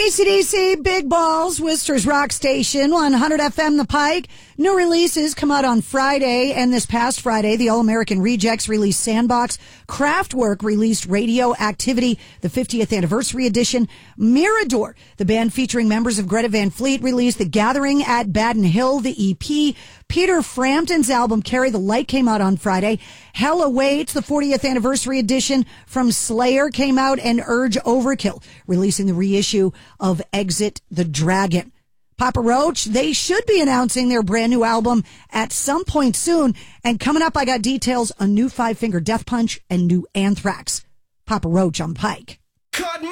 AC/DC, Big Balls, Worcester's Rock Station, 100 FM The Pike. New releases come out on Friday, and this past Friday, the All-American Rejects released Sandbox. Kraftwerk released Radioactivity, the 50th anniversary edition. Mirador, the band featuring members of Greta Van Fleet, released The Gathering at Baden Hill, the EP. Peter Frampton's album Carry the Light came out on Friday. Hell Awaits, the 40th anniversary edition from Slayer came out, and Urge Overkill, releasing the reissue of Exit the Dragon. Papa Roach, they should be announcing their brand new album at some point soon. And coming up, I got details on new Five Finger Death Punch and new Anthrax. Papa Roach on Pike.